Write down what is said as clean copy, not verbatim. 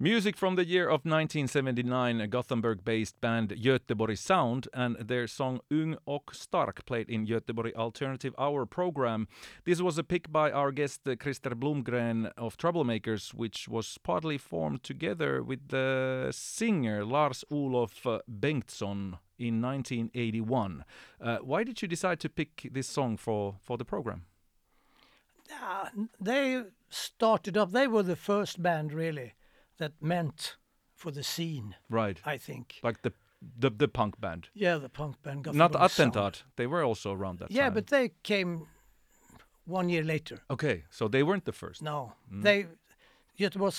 Music from the year of 1979, a Gothenburg-based band Göteborg Sound and their song Ung och Stark played in Göteborg Alternative Hour program. This was a pick by our guest Christer Blomgren of Troublemakers, which was partly formed together with the singer Lars-Olof Bengtsson in 1981. Why did you decide to pick this song for the program? They started up, they were the first band really that meant for the scene, Right. I think. Like the punk band. Yeah, the punk band. Not Gothenburg Sound. Attentat. They were also around that time. Yeah, but they came 1 year later. Okay, so they weren't the first. No, Göteborg